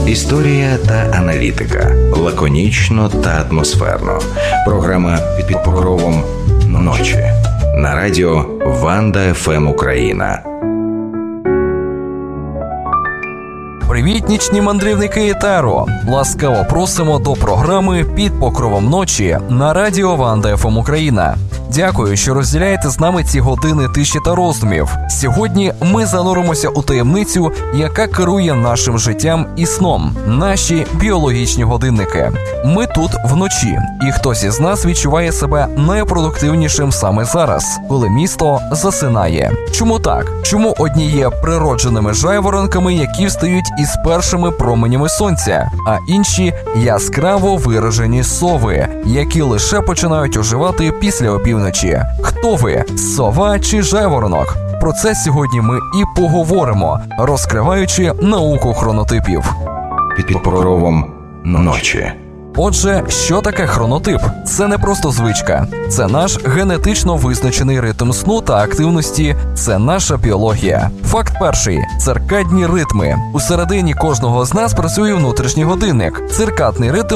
Історія та аналітика. Лаконічно та атмосферно. Програма «Під покровом ночі». На радіо Ванда ФМ Україна. Привіт, нічні мандрівники і таро! Ласкаво просимо до програми «Під покровом ночі» на радіо Ванда ФМ Україна. Дякую, що розділяєте з нами ці години тиші та роздумів. Сьогодні ми зануримося у таємницю, яка керує нашим життям і сном – наші біологічні годинники. Ми тут вночі, і хтось із нас відчуває себе найпродуктивнішим саме зараз, коли місто засинає. Чому так? Чому одні є природженими жайворонками, які встають із першими променями сонця, а інші – яскраво виражені сови, які лише починають оживати після опівночі? Хто ви? Сова чи жайворонок? Про це сьогодні ми і поговоримо, розкриваючи науку хронотипів. Під покровом ночі. Отже, що таке хронотип? Це не просто звичка. Це наш генетично визначений ритм сну та активності. Це наша біологія. Факт перший. Циркадні ритми. Усередині кожного з нас працює внутрішній годинник. Циркадний ритм